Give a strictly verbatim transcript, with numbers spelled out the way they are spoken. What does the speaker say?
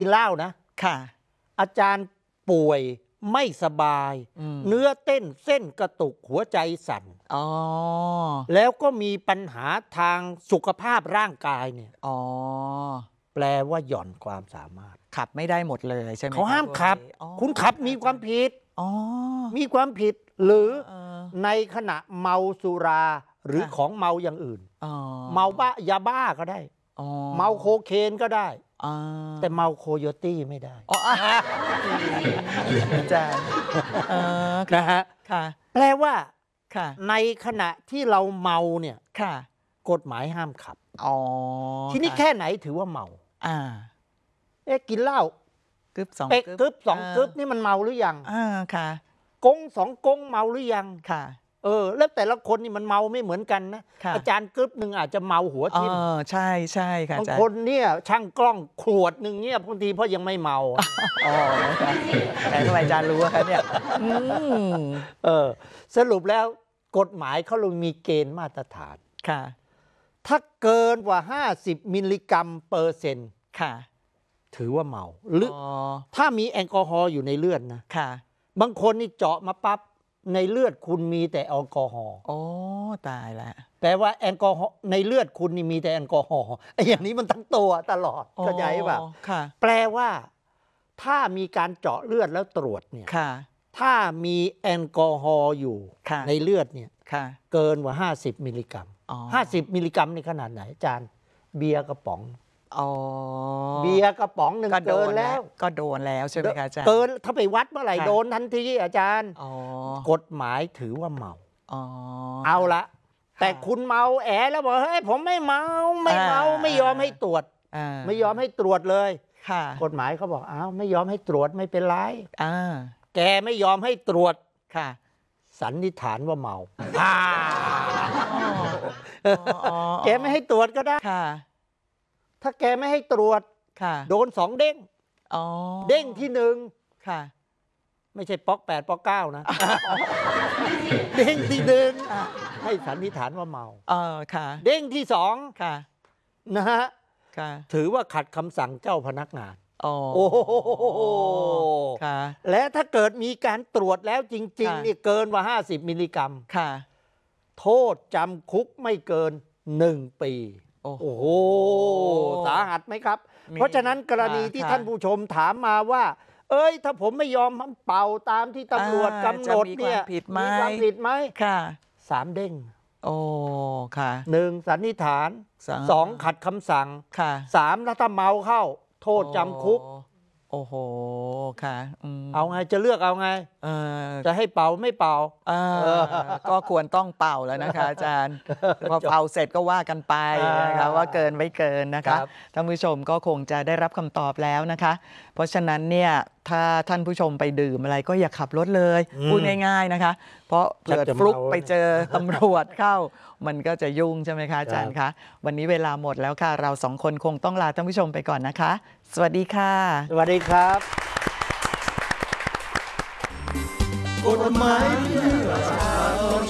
กินเหล้านะค่ะอาจารย์ป่วยไม่สบายเนื้อเต้นเส้นกระตุกหัวใจสั่นอ๋อแล้วก็มีปัญหาทางสุขภาพร่างกายเนี่ยอ๋อแปลว่าหย่อนความสามารถขับไม่ได้หมดเลยใช่ไหมเขาห้ามขับคุณขับมีความผิดมีความผิดหรือในขณะเมาสุราหรือของเมาอย่างอื่นเมาบ้ายาบ้าก็ได้เมาโคเคนก็ได้แต่เมาโคโยตี้ไม่ได้อาจารย์นะฮะแปลว่าในขณะที่เราเมาเนี่ยกฎหมายห้ามขับทีนี้แค่ไหนถือว่าเมาเอ๊ะกินเหล้ากึบสองกึบสองกึบนี่มันเมาหรือยังกงสองกงเมาหรือยังเออแล้วแต่ละคนนี่มันเมาไม่เหมือนกันนะอาจารย์กึบหนึ่งอาจจะเมาหัวทิ่มใช่ใช่ค่ะบางคนเนี่ยช่างกล้องขวดหนึ่งเนี่ยบางทีเพราะยังไม่เมาอ๋อแต่ทำไมอาจารย์รู้คะเนี่ยเออสรุปแล้วกฎหมายเขาลงมีเกณฑ์มาตรฐานค่ะถ้าเกินกว่าห้าสิบมิลลิกรัมเปอร์เซ็นต์ค่ะถือว่าเมาหรือถ้ามีแอลกอฮอล์อยู่ในเลือดนะค่ะบางคนนี่เจาะมาปั๊บในเลือดคุณมีแต่แอลกอฮอล์โอ้ตายละแปลว่าแอลกอฮอล์ในเลือดคุณนี่มีแต่แอลกอฮอล์ไอ้อย่างนี้มันทั้งตัวตลอดเข้าใจป่ะแปลว่าถ้ามีการเจาะเลือดแล้วตรวจเนี่ยถ้ามีแอลกอฮอล์อยู่ในเลือดเนี่ยเกินกว่าห้าสิบมิลลิกรัมห้าสิบมิลลิกรัมนี่ขนาดไหนอาจารย์เบียร์กระป๋องเบียร์กระป๋องหนึ่งเกินแล้วก็โดนแล้วใช่ไหมคะอาจารย์เกินถ้าไปวัดเมื่อไหร่โดนทันทีอาจารย์กฎหมายถือว่าเมาเอาละแต่คุณเมาแอแล้วบอกเฮ้ยผมไม่เมาไม่เมาไม่ยอมให้ตรวจไม่ยอมให้ตรวจเลยกฎหมายเขาบอกอ้าวไม่ยอมให้ตรวจไม่เป็นไรแกไม่ยอมให้ตรวจสันนิษฐานว่าเมาแกไม่ให้ตรวจก็ได้ถ้าแกไม่ให้ตรวจโดนสองเด้งเด้งที่หนึ่งไม่ใช่ป๊อกแปดป๊อกเก้านะเด้งที่หนึ่งให้สันนิษฐานว่าเมาเด้งที่สองนะฮะถือว่าขัดคำสั่งเจ้าพนักงานโอ้โหและถ้าเกิดมีการตรวจแล้วจริงๆนี่เกินกว่าห้าสิบมิลลิกรัมโทษจำคุกไม่เกินหนึ่งปีโอ้โหสาหัสไหมครับเพราะฉะนั้นกรณีที่ท่านผู้ชมถามมาว่าเอ้ยถ้าผมไม่ยอมเป่าตามที่ตำรวจกำหนดเนี่ยมีความผิดไหมค่ะสามเด้งโอ้ค่ะหนึ่งสันนิษฐานสองขัดคำสั่งค่ะสามถ้าเมาเข้าโทษจำคุกโอ้โหค่ะเอาไงจะเลือกเอาไงจะให้เป่าไม่เป่าก็ควรต้องเป่าแล้วนะคะอาจารย์พอเป่าเสร็จก็ว่ากันไปนะคะว่าเกินไม่เกินนะคะท่านผู้ชมก็คงจะได้รับคำตอบแล้วนะคะเพราะฉะนั้นเนี่ยถ้าท่านผู้ชมไปดื่มอะไรก็อย่าขับรถเลยพูดง่ายๆนะคะเพราะเกิดฟลุกไปเจอตำรวจเข้ามันก็จะยุ่งใช่ไหมคะอาจารย์คะวันนี้เวลาหมดแล้วค่ะเราสองคนคงต้องลาท่านผู้ชมไปก่อนนะคะสวัสดีค่ะสวัสดีครับกฎหมายเพื่อ